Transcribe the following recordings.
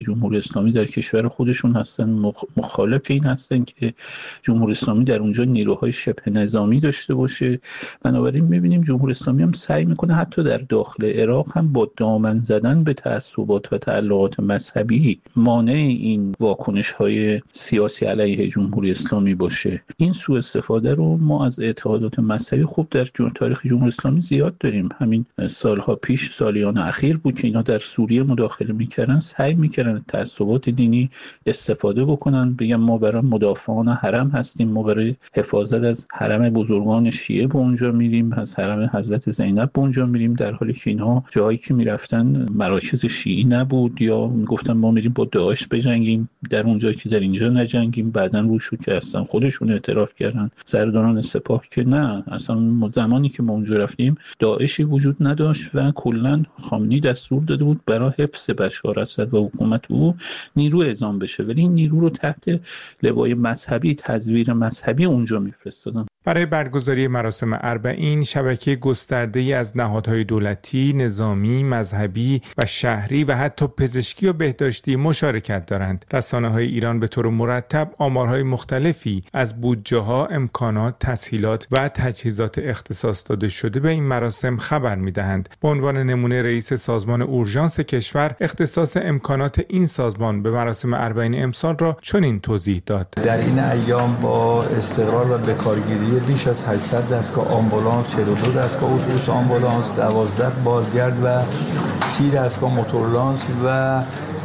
جمهوری اسلامی در کشور خودشون هستن، مخالف این هستن که جمهوری اسلامی در اونجا نیروهای شبه نظامی داشته باشه. بنابراین می‌بینیم جمهوری اسلامی هم سعی میکنه حتی در داخل عراق هم با دامن زدن به تعصبات و تعلقات مذهبی مانع این واکنش‌های سیاسی علیه جمهوری اسلامی باشه. این سوء استفاده رو ما از اعتقادات مذهبی خوب در تاریخ جمهوری اسلامی زیاد داریم. همین سالها پیش، سالیان اخیر بود که اینا در سوریه مداخله میکردن، سعی میکردن تعصبات دینی استفاده بکنن، بگن ما برای مدافعان حرم هستیم، ما برای حفاظت از حرم بزرگان شیعه به اونجا میریم، از حرم حضرت زینب به اونجا میریم، در حالی که اینها جایی که میرفتن مراکز شیعی نبود، یا میگفتن ما میریم با داعش بجنگیم در اونجا که در اینجا نجنگیم. بعدن روشو که اصلا خودشون اعتراف کردن سرداران سپاه که نه، اصلا زمانی که ما اونجا رفتیم داعشی وجود نداشت و کلا خامنه‌ای دستور داده بود برای حفظ بشار اسد و حکومت او نیرو اعزام بشه، ولی این نیرو رو تحت لوای مذهبی، تزویر مذهبی اونجا میفرستادن. برای برگزاری مراسم اربعین شبکه گسترده‌ای از نهادهای دولتی، نظامی، مذهبی و شهری و حتی پزشکی و بهداشتی مشارکت دارند. رسانه‌های ایران به طور مرتب آمارهای مختلفی از بودجه‌ها، امکانات، تسهیلات و تجهیزات اختصاص داده شده به این مراسم خبر می‌دهند. به عنوان نمونه رئیس سازمان اورژانس کشور اختصاص امکانات این سازمان به مراسم اربعین امسال را چنین توضیح داد: در این ایام با استقرار و بکارگیری بیش از 800 دستگاه آمبولانس، 42 دستگاه اتوبوس آمبولانس، 12 بازگرد و 30 دستگاه موتورلانس و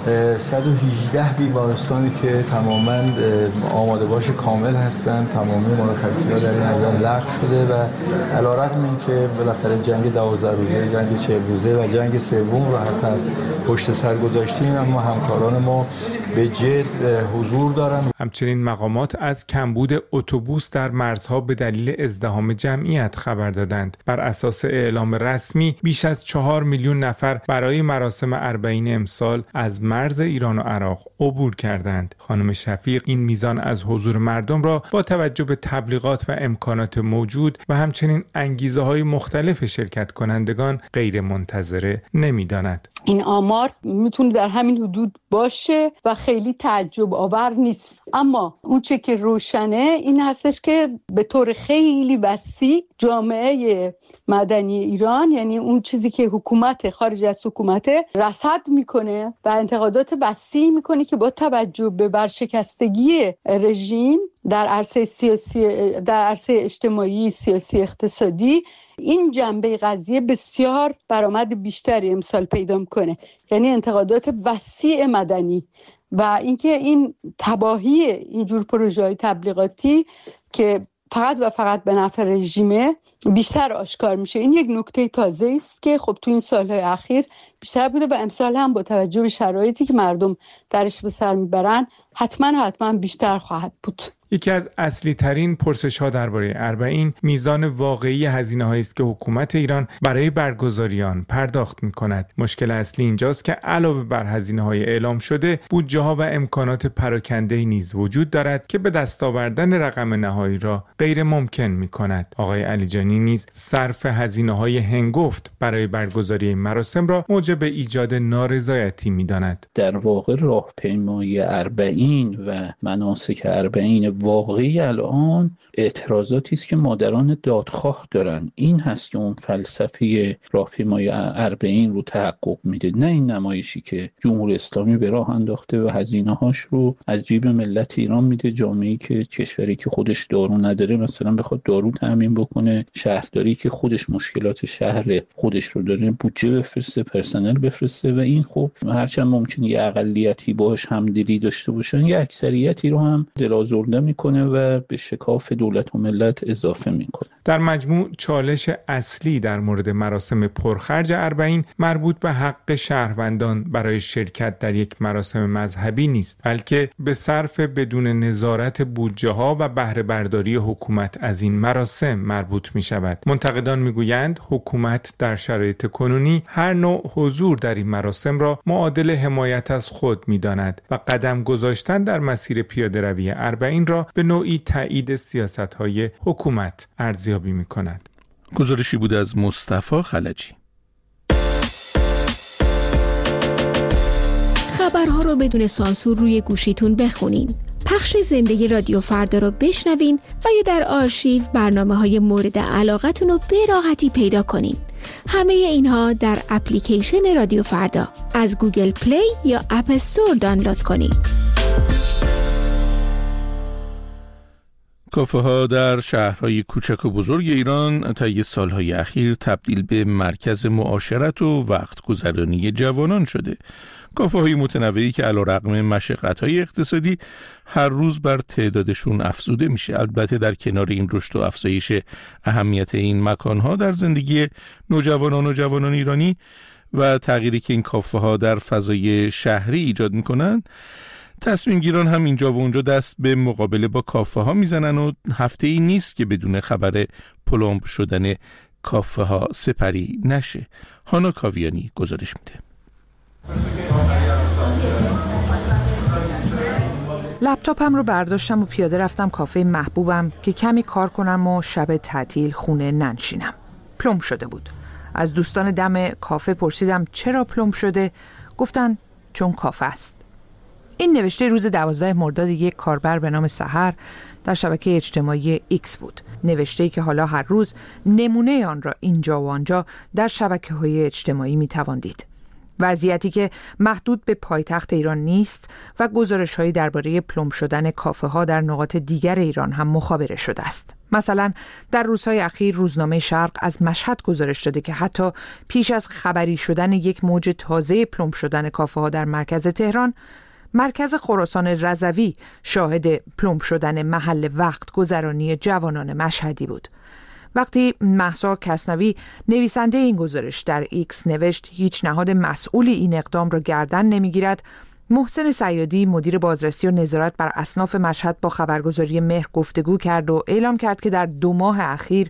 118 بیمارستانی که تماما آماده باش کامل هستند، تمامی مرخصی‌ها در این ایام لغو شده و علی‌رغم اینکه بالاخره جنگ 12 روزه، جنگ 40 روزه و جنگ سوم رو حتی پشت سر گذاشتیم، اما همکاران ما به جد حضور دارند. همچنین مقامات از کمبود اتوبوس در مرزها به دلیل ازدحام جمعیت خبر دادند. بر اساس اعلام رسمی بیش از 4 میلیون نفر برای مراسم اربعین امسال از مرز ایران و عراق عبور کردند. خانم شفیق این میزان از حضور مردم را با توجه به تبلیغات و امکانات موجود و همچنین انگیزه‌های مختلف شرکت کنندگان غیر منتظره نمی‌داند. این آمار میتونه در همین حدود باشه و خیلی تعجب آور نیست، اما اون چه که روشنه این هستش که به طور خیلی وسیع جامعه مدنی ایران، یعنی اون چیزی که حکومت خارج از حکومت رصد میکنه و انتقادات وسیع میکنه که با توجه به ورشکستگی رژیم در عرصه سیاسی، در عرصه اجتماعی، سیاسی، اقتصادی، این جنبه قضیه بسیار برآمد بیشتری امسال پیدا میکنه. یعنی انتقادات وسیع مدنی و اینکه این تباهی اینجور پروژه‌های تبلیغاتی که فقط و فقط به نفع رژیمه بیشتر آشکار میشه. این یک نکته تازه است که خب تو این سالهای اخیر بیشتر بوده و امسال هم با توجه به شرایطی که مردم درش به سر میبرن حتما بیشتر خواهد بود. یکی از اصلی ترین پرسش ها درباره اربعین میزان واقعی هزینه هایی است که حکومت ایران برای برگزاری آن پرداخت می کند. مشکل اصلی اینجاست که علاوه بر هزینه های اعلام شده، بودجه ها و امکانات پراکنده نیز وجود دارد که به دست آوردن رقم نهایی را غیر ممکن می کند. آقای علیجانی نیز صرف هزینه های هنگفت برای برگزاری مراسم را موجب ایجاد نارضایتی می داند. در واقع راهپیمایی اربعین و مناسک اربعین واقعی الان اعتراضاتی است که مادران دادخواه دارن. این هست که اون فلسفه راهپیمایی اربعین رو تحقق میده، نه این نمایشی که جمهوری اسلامی به راه انداخته و هزینه‌هاش رو از جیب ملت ایران میده. جامعه‌ای که کشوری که خودش دارو نداره مثلا بخواد دارو تامین بکنه، شهرداری که خودش مشکلات شهر خودش رو داره بودجه بفرسته، پرسنل بفرسته و این خب هرچند ممکنه یه اقلیتی باهاش همدلی داشته باشن، یه اکثریتی رو هم دلازرده میکنه و به شکاف دولت و ملت اضافه میکنه. در مجموع چالش اصلی در مورد مراسم پرخرج اربعین مربوط به حق شهروندان برای شرکت در یک مراسم مذهبی نیست، بلکه به صرف بدون نظارت بودجه ها و بهره برداری حکومت از این مراسم مربوط می شود. منتقدان می گویند حکومت در شرایط کنونی هر نوع حضور در این مراسم را معادل حمایت از خود می داند و قدم گذاشتن در مسیر پیاده روی اربعین را به نوعی تایید سیاست‌های حکومت ارزیابی می‌کند. گزارشی بود از مصطفی خلجی. خبرها رو بدون سانسور روی گوشیتون بخونین. پخش زنده رادیو فردا رو بشنوین و یا در آرشیو برنامه‌های مورد علاقتون رو به راحتی پیدا کنین. همه اینها در اپلیکیشن رادیو فردا از گوگل پلی یا اپ استور دانلود کنین. کافه ها در شهرهای کوچک و بزرگ ایران طی سالهای اخیر تبدیل به مرکز معاشرت و وقت گذرانی جوانان شده. کافه های متنوعی که علیرغم مشقت‌های اقتصادی هر روز بر تعدادشون افزوده میشه. البته در کنار این رشد و افزایش اهمیت این مکانها در زندگی نوجوانان و جوانان ایرانی و تغییری که این کافه ها در فضای شهری ایجاد میکنن، تصمیم گیران هم اینجا و اونجا دست به مقابله با کافه ها میزنن و هفته ای نیست که بدون خبر پلمب شدن کافه ها سپری نشه. هانا کاویانی گزارش میده. لپتاپم رو برداشتم و پیاده رفتم کافه محبوبم که کمی کار کنم و شب تعطیل خونه ننشینم. پلمب شده بود. از دوستان دم کافه پرسیدم چرا پلمب شده؟ گفتن چون کافه است. این نوشته روز 12 مرداد یک کاربر به نام سحر در شبکه اجتماعی ایکس بود. نوشته‌ای که حالا هر روز نمونه آن را اینجا و آنجا در شبکه‌های اجتماعی می‌توان دید. وضعیتی که محدود به پایتخت ایران نیست و گزارش‌هایی درباره پلمب شدن کافه‌ها در نقاط دیگر ایران هم مخابره شده است. مثلا در روزهای اخیر روزنامه شرق از مشهد گزارش داده که حتی پیش از خبری شدن یک موج تازه پلمب شدن کافه‌ها در مرکز تهران، مرکز خراسان رضوی شاهد پلمب شدن محل وقت گذرانی جوانان مشهدی بود. وقتی مهسا کسنوی نویسنده این گزارش در ایکس نوشت هیچ نهاد مسئولی این اقدام را گردن نمیگیرد، محسن صیادی مدیر بازرسی و نظارت بر اصناف مشهد با خبرگزاری مهر گفتگو کرد و اعلام کرد که در 2 ماه اخیر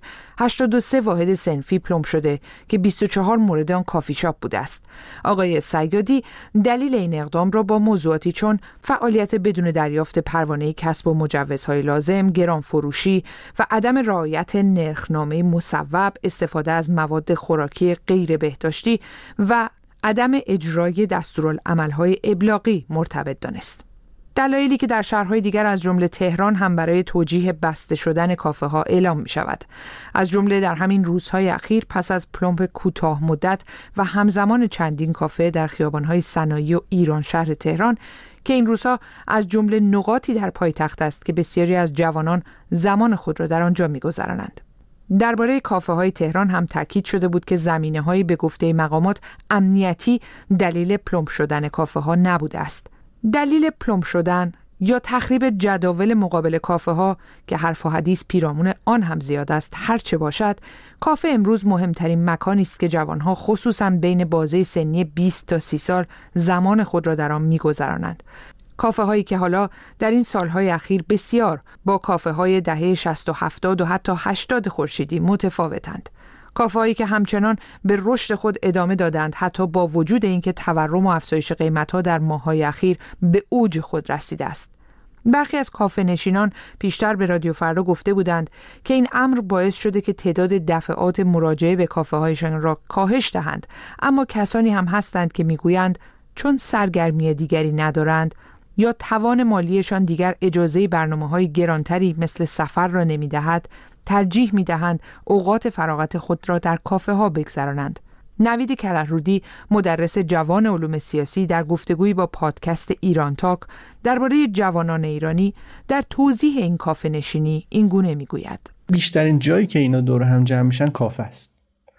83 واحد صنفی پلمب شده که 24 مورد آن کافی شاپ بوده است. آقای صیادی دلیل این اقدام را با موضوعاتی چون فعالیت بدون دریافت پروانه کسب و مجوزهای لازم، گران فروشی و عدم رعایت نرخنامه مصوب، استفاده از مواد خوراکی غیر بهداشتی و عدم اجرای دستورالعمل‌های ابلاغی مرتبط دانست. دلایلی که در شهرهای دیگر از جمله تهران هم برای توجیه بسته شدن کافه ها اعلام می شود. از جمله در همین روزهای اخیر پس از پلمب کوتاه مدت و همزمان چندین کافه در خیابان‌های صنایع و ایران شهر تهران که این روزها از جمله نقاطی در پایتخت است که بسیاری از جوانان زمان خود را در آنجا می‌گذرانند. درباره کافه‌های تهران هم تاکید شده بود که زمینه‌هایی به گفته مقامات امنیتی دلیل پلمب شدن کافه‌ها نبوده است. دلیل پلمب شدن یا تخریب جداول مقابل کافه‌ها که حرف و حدیث پیرامون آن هم زیاد است، هر چه باشد کافه امروز مهمترین مکانی است که جوانها خصوصاً بین بازه سنی 20 تا 30 سال زمان خود را در آن می‌گذرانند. کافه هایی که حالا در این سالهای اخیر بسیار با کافه های دهه 60 و 70 و حتی 80 خورشیدی متفاوتند. کافه هایی که همچنان به رشد خود ادامه دادند حتی با وجود اینکه تورم و افزایش قیمت ها در ماه‌های اخیر به اوج خود رسیده است. برخی از کافه نشینان پیشتر به رادیو فردا گفته بودند که این امر باعث شده که تعداد دفعات مراجعه به کافه هایشان را کاهش دهند، اما کسانی هم هستند که میگویند چون سرگرمی دیگری ندارند یا توان مالیشان دیگر اجازه برنامه‌های گرانتری مثل سفر را نمی‌دهد، ترجیح می‌دهند اوقات فراغت خود را در کافه ها بگذرانند. نوید کلهرودی مدرس جوان علوم سیاسی در گفتگویی با پادکست ایران تاک درباره جوانان ایرانی در توضیح این کافه نشینی این گونه می‌گوید: بیشترین جایی که اینا دور هم جمع میشن کافه است.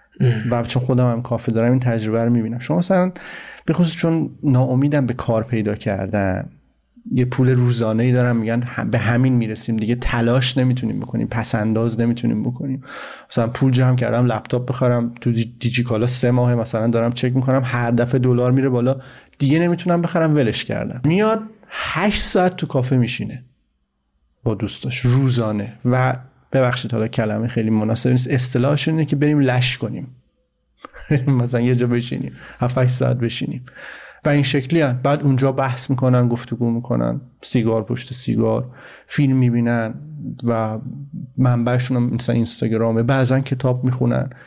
و چون خودم هم کافه دارم این تجربه رو می‌بینم. شما مثلا به خصوص چون ناامیدم به کار پیدا کردن، یه پول روزانه‌ای دارم، میگن به همین میرسیم دیگه، تلاش نمیتونیم بکنیم، پس انداز نمیتونیم بکنیم. مثلا پول جمع کردم لپتاپ بخرم، تو دیجیکالا 3 ماه مثلا دارم چک میکنم، هر دفعه دلار میره بالا، دیگه نمیتونم بخرم، ولش کردم. میاد 8 ساعت تو کافه میشینه با دوستاش روزانه و ببخشید حالا کلمه خیلی مناسب نیست، اصطلاحش اینه که بریم لش کنیم. مثلا یه جا بشینیم 7-8 ساعت بشینیم و این شکلی هست. بعد اونجا بحث میکنن، گفتگو میکنن، سیگار پشت سیگار، فیلم میبینن و منبعشون هم مثلا اینستاگرامه، بعضا کتاب میخونن.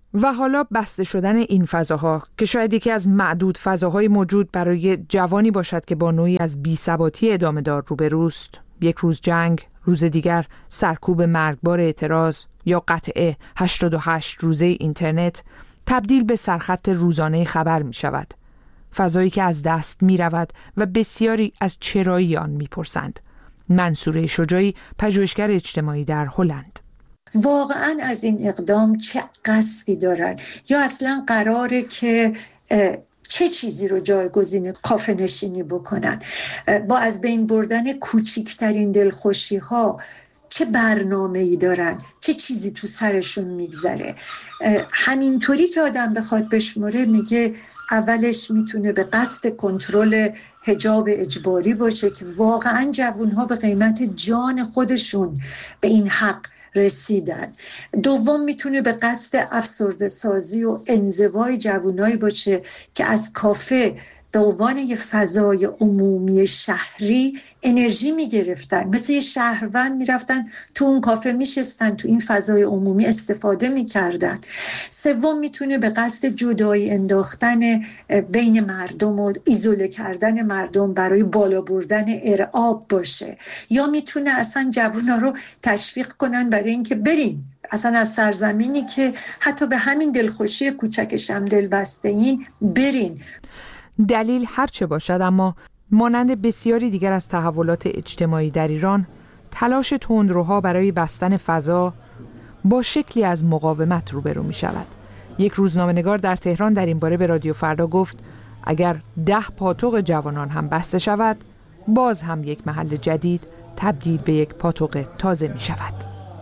و حالا بسته شدن این فضاها که شاید یکی از معدود فضاهای موجود برای جوانی باشد که با نوعی از بی‌ثباتی ادامه دار روبروست، یک روز جنگ، روز دیگر سرکوب مرگبار اعتراض یا قطع 88 روزه اینترنت، تبدیل به سرخط روزانه خبر می شود. فضایی که از دست می رود و بسیاری از چرایی آن می پرسند. منصوره شجاعی، پژوهشگر اجتماعی در هلند: واقعا از این اقدام چه قصدی دارن؟ یا اصلا قراره که چه چیزی رو جایگزین کافه نشینی بکنن؟ با از بین بردن کوچکترین دلخوشی ها چه برنامه‌ای دارن؟ چه چیزی تو سرشون میگذره؟ همینطوری که آدم بخواد بشمره، میگه اولش میتونه به قصد کنترل حجاب اجباری باشه که واقعا جوانها به قیمت جان خودشون به این حق رسیدن. دوم میتونه به قصد افسرده سازی و انزوای جوانایی باشه که از کافه به عنوان یه فضای عمومی شهری انرژی میگرفتن، مثل یه شهروند میرفتن تو اون کافه میشستن، تو این فضای عمومی استفاده میکردن. سوم میتونه به قصد جدایی انداختن بین مردم و ایزوله کردن مردم برای بالا بردن ارعاب باشه، یا میتونه اصلا جوونا رو تشویق کنن برای اینکه برین اصلا از سرزمینی که حتی به همین دلخوشی کوچکش هم دل بسته این برین. دلیل هرچه باشد، اما مانند بسیاری دیگر از تحولات اجتماعی در ایران، تلاش تندروها برای بستن فضا با شکلی از مقاومت روبرو می شود. یک روزنامه‌نگار در تهران در این باره به رادیو فردا گفت اگر 10 پاتوق جوانان هم بسته شود، باز هم یک محل جدید تبدیل به یک پاتوق تازه می شود.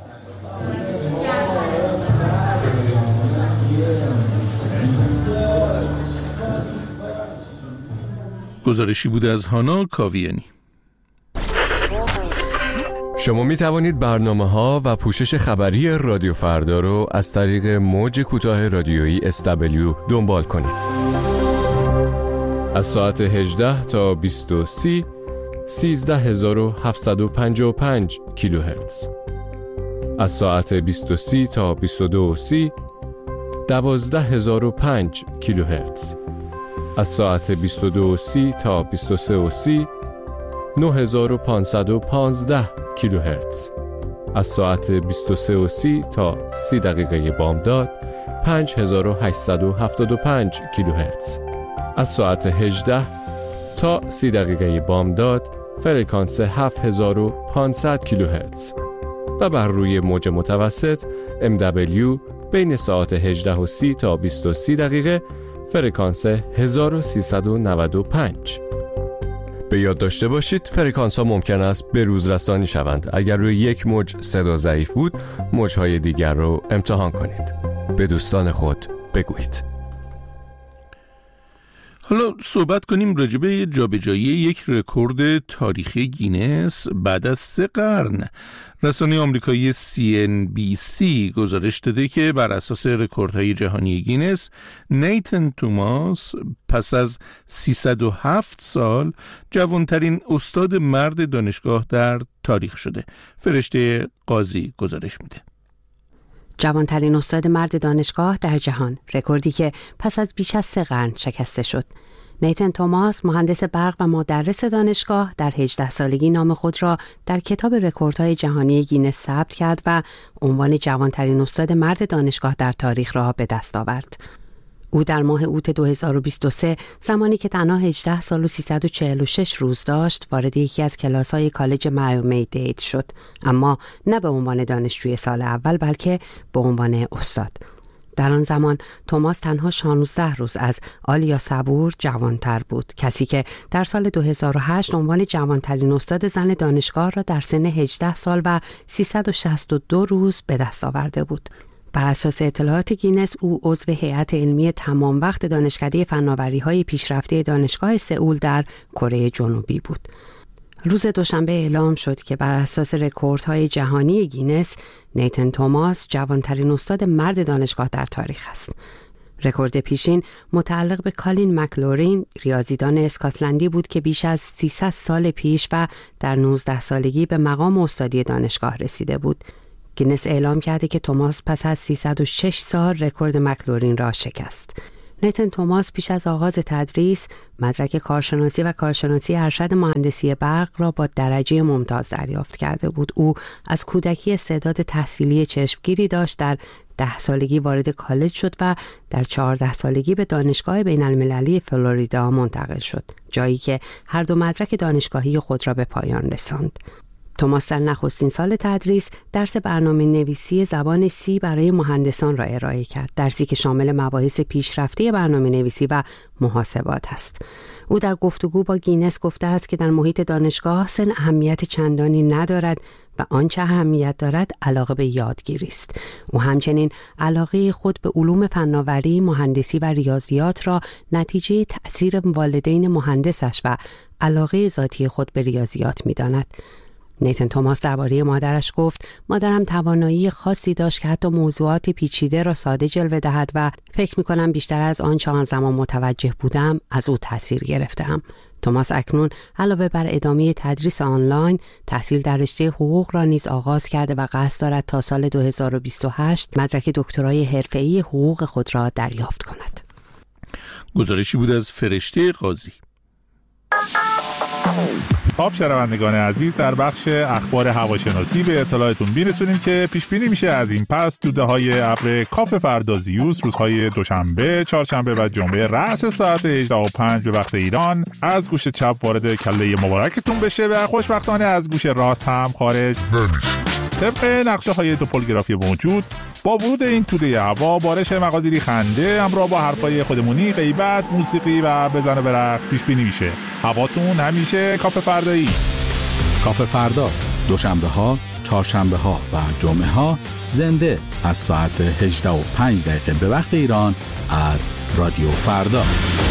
گزارشی بود از هانا کاویانی. شما می توانید برنامه‌ها و پوشش خبری رادیو فردا رو از طریق موج کوتاه رادیویی SW دنبال کنید. از ساعت 18 تا 20:30 13755 کیلوهرتز. از ساعت 20:30 تا 22:30 12005 کیلوهرتز. از ساعت 22:30 تا 23:30 9515 کیلوهرتز. از ساعت 23:30 تا 30 دقیقه بامداد 5875 کیلوهرتز. از ساعت 18 تا 30 دقیقه بامداد فرکانس 7500 کیلوهرتز و بر روی موج متوسط MW بین ساعت 18:30 تا 20:30 دقیقه فرکانس 1395. به یاد داشته باشید فرکانس ها ممکن است به روز رسانی شوند. اگر روی یک موج صدا ضعیف بود، موج‌های دیگر رو امتحان کنید. به دوستان خود بگویید. حالا صحبت کنیم راجع به جابجایی یک رکورد تاریخی گینس بعد از 3 قرن. رسانه آمریکایی CNBC گزارش داده که بر اساس رکوردهای جهانی گینس، نیتن توماس پس از 307 سال جوانترین استاد مرد دانشگاه در تاریخ شده. فرشته قاضی گزارش میده. جوانترین استاد مرد دانشگاه در جهان، رکوردی که پس از بیش از 3 قرن شکسته شد. نیتن توماس، مهندس برق و مدرس دانشگاه، در 18 سالگی نام خود را در کتاب رکوردهای جهانی گینس ثبت کرد و عنوان جوانترین استاد مرد دانشگاه در تاریخ را به دست آورد. او در ماه اوت 2023 زمانی که تنها 18 سال و 346 روز داشت وارد یکی از کلاس‌های کالج مایامی دید شد، اما نه به عنوان دانشجوی سال اول بلکه به عنوان استاد. در آن زمان توماس تنها 16 روز از آلیا صبور جوانتر بود، کسی که در سال 2008 عنوان جوانترین استاد زن دانشگاه را در سن 18 سال و 362 روز به دست آورده بود. بر اساس اطلاعات گینس او عضو هیئت علمی تمام وقت دانشکده فناوری‌های پیشرفته دانشگاه سئول در کره جنوبی بود. روز دوشنبه اعلام شد که بر اساس رکوردهای جهانی گینس، نیتن توماس جوانترین استاد مرد دانشگاه در تاریخ است. رکورد پیشین متعلق به کالین مکلورین، ریاضیدان اسکاتلندی بود که بیش از 300 سال پیش و در 19 سالگی به مقام استادی دانشگاه رسیده بود. گینس اعلام کرده که توماس پس از 306 سال رکورد مکلورین را شکست. نیتن توماس پیش از آغاز تدریس مدرک کارشناسی و کارشناسی ارشد مهندسی برق را با درجه ممتاز دریافت کرده بود. او از کودکی استعداد تحصیلی چشمگیری داشت. در 10 سالگی وارد کالج شد و در 14 سالگی به دانشگاه بین المللی فلوریدا منتقل شد، جایی که هر دو مدرک دانشگاهی خود را به پایان رساند. توماس در نخستین سال تدریس درس برنامه نویسی زبان سی برای مهندسان را ارائه کرد، درسی که شامل مباحث پیشرفته برنامه نویسی و محاسبات است. او در گفتگو با گینس گفته است که در محیط دانشگاه سن اهمیت چندانی ندارد و آنچه اهمیت دارد علاقه به یادگیری است. او همچنین علاقه خود به علوم فناوری، مهندسی و ریاضیات را نتیجه تأثیر والدین مهندسش و علاقه ذاتی خود به ریاضیات می‌داند. نیتن توماس درباره مادرش گفت: مادرم توانایی خاصی داشت که حتی موضوعات پیچیده را ساده جلوه دهد و فکر می‌کنم بیشتر از آنچه آن زمان متوجه بودم از او تأثیر گرفتم. توماس اکنون علاوه بر ادامه تدریس آنلاین، تحصیل در رشته حقوق را نیز آغاز کرده و قصد دارد تا سال 2028 مدرک دکترای حرفه‌ای حقوق خود را دریافت کند. گزارشی بود از فرشته قاضی. خب شنوندگان عزیز، در بخش اخبار هواشناسی به اطلاعتون میرسونیم که پیش بینی میشه از این پس دوده‌های ابر کاف فردازیوس روزهای دوشنبه، چهارشنبه و جمعه رأس ساعت 18:05 به وقت ایران از گوش چپ وارد کله مبارکتون بشه و خوشبختانه از گوش راست هم خارج نمیشه. طبق نقشه‌های دوپولگرافی موجود، با ورود این توده هوا بارش مقادیری خنده همراه با حرفای خودمونی، غیبت، موسیقی و بزن و برقص پیش بینی میشه. هواتون همیشه کاف فردایی. کاف فردا دوشنبه ها، چهارشنبه ها و جمعه ها زنده از ساعت 18:05 به وقت ایران از رادیو فردا.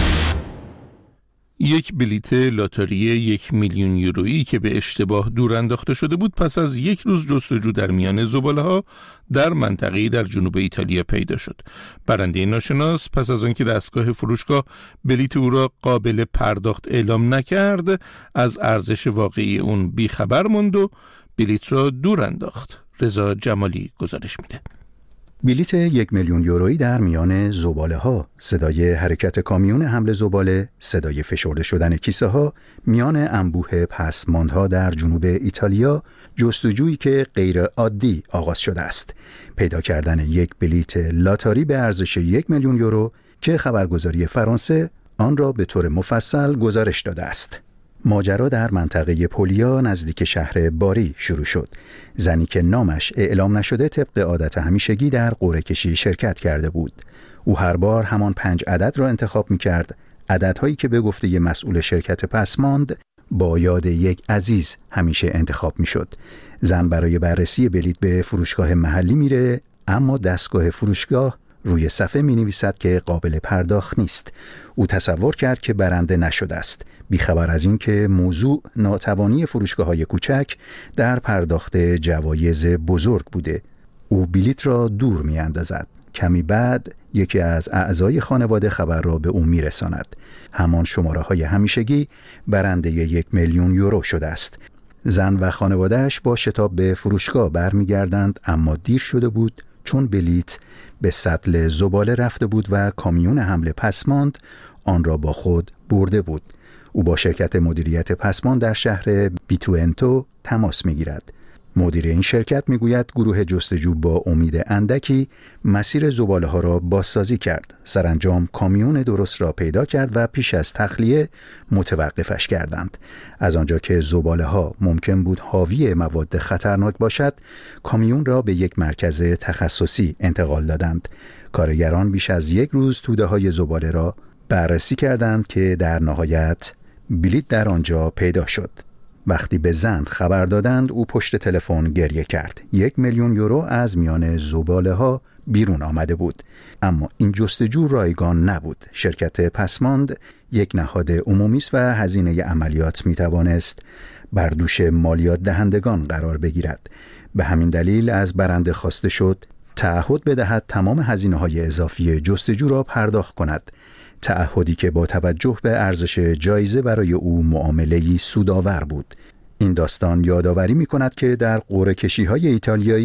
یک بلیت لاتاری 1 میلیون یورویی که به اشتباه دور انداخته شده بود پس از یک روز جستجو در میان زباله‌ها در منطقه‌ای در جنوب ایتالیا پیدا شد. برنده ناشناس پس از آنکه دستگاه فروشگاه بلیت او را قابل پرداخت اعلام نکرد، از ارزش واقعی اون بیخبر ماند و بلیت را دور انداخت. رضا جمالی گزارش میده. بلیت 1 میلیون یورویی در میان زباله ها، صدای حرکت کامیون حمل زباله، صدای فشرده شدن کیسه ها میان انبوه پسماندها در جنوب ایتالیا، جستجویی که غیر عادی آغاز شده است. پیدا کردن یک بلیت لاتاری به ارزش 1 میلیون یورو که خبرگزاری فرانسه آن را به طور مفصل گزارش داده است. ماجرا در منطقه پولیا نزدیک شهر باری شروع شد. زنی که نامش اعلام نشده طبق عادت همیشگی در قرعه کشی شرکت کرده بود. او هر بار همان 5 عدد را انتخاب می‌کرد، عددهایی که به گفته مسئول شرکت پسماند با یاد یک عزیز همیشه انتخاب می‌شد. زن برای بررسی بلیت به فروشگاه محلی میره، اما دستگاه فروشگاه روی صفحه می‌نویسد که قابل پرداخت نیست. او تصور کرد که برنده نشده است، بیخبر از این که موضوع ناتوانی فروشگاه‌های کوچک در پرداخت جوایز بزرگ بوده. او بلیت را دور می‌اندازد. کمی بعد یکی از اعضای خانواده خبر را به او می‌رساند. همان شماره‌های همیشگی برنده 1 میلیون یورو شده است. زن و خانواده‌اش با شتاب به فروشگاه برمیگردند، اما دیر شده بود، چون بلیت به سطل زباله رفته بود و کامیون حمل پسماند آن را با خود برده بود. او با شرکت مدیریت پسماند در شهر بیتوئنتو تماس می‌گیرد. مدیر این شرکت میگوید گروه جستجو با امید اندکی مسیر زباله‌ها را بازسازی کرد. سرانجام کامیون درست را پیدا کرد و پیش از تخلیه متوقفش کردند. از آنجا که زباله‌ها ممکن بود حاوی مواد خطرناک باشد، کامیون را به یک مرکز تخصصی انتقال دادند. کارگران بیش از یک روز توده‌های زباله را بررسی کردند که در نهایت بلیت در آنجا پیدا شد. وقتی به زن خبر دادند، او پشت تلفن گریه کرد. 1 میلیون یورو از میان زباله ها بیرون آمده بود. اما این جستجو رایگان نبود. شرکت پسماند یک نهاد عمومی است و هزینه عملیات می توانست بر دوش مالیات دهندگان قرار بگیرد. به همین دلیل از برنده خواسته شد تعهد بدهد تمام هزینه‌های اضافی جستجو را پرداخت کند. تعهدی که با توجه به ارزش جایزه برای او معامله‌ای سودآور بود. این داستان یادآوری می‌کند که در قرعه کشی‌های ایتالیایی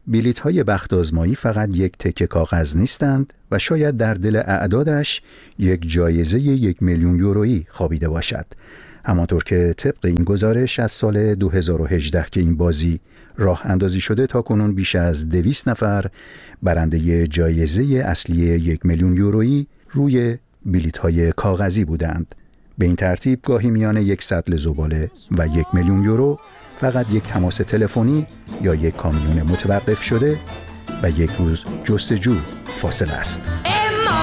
بلیط‌های بخت‌آزمایی فقط یک تکه کاغذ نیستند و شاید در دل اعدادش یک جایزه 1 میلیون یورویی خوابیده باشد. همانطور که طبق این گزارش از سال 2018 که این بازی راه اندازی شده تا کنون بیش از 200 نفر برنده جایزه اصلی 1 میلیون یورویی روی بلیط‌های کاغذی بودند. به این ترتیب گاهی میان یک سطل زباله و 1 میلیون یورو فقط یک تماس تلفنی یا یک کامیون متوقف شده و یک روز جستجو فاصله است.